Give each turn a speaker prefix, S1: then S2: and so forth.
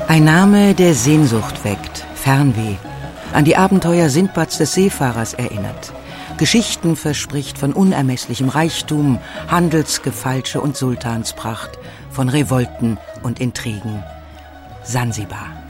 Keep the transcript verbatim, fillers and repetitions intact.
S1: Ein Name, der Sehnsucht weckt, Fernweh, an die Abenteuer Sindbads des Seefahrers erinnert, Geschichten verspricht von unermesslichem Reichtum, Handelsgefalsche und Sultanspracht, von Revolten und Intrigen. Sansibar.